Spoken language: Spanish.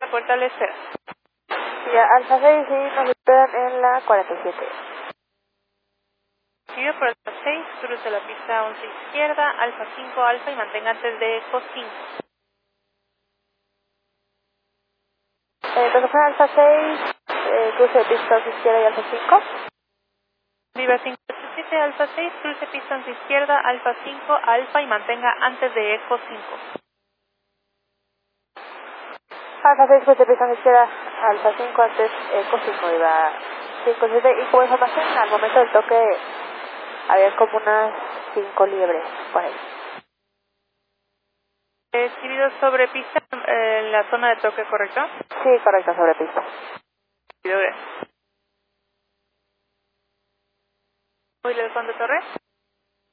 puerta le espera. Ya, Alfa 6 y nos esperan en la 47. Sigue por Alfa 6, cruce la pista 11 izquierda, Alfa 5 Alfa y mantenga antes de Eco 5. Entonces fue Alfa 6, cruce de pista 11 izquierda y Alfa 5. Viva 587, Alfa 6, cruce pista 11 izquierda, Alfa 5 Alfa y mantenga antes de Eco 5. Alfa 6, cruce de pista 11 izquierda, Alfa 5 antes Eco 5, iba 57. Y como información, al momento del toque había como unas 5 liebres por ahí. Recibido sobre pista en la zona de toque, ¿correcto? Sí, correcto, sobre pista. Recibido, gracias. ¿Muy lejos de torre?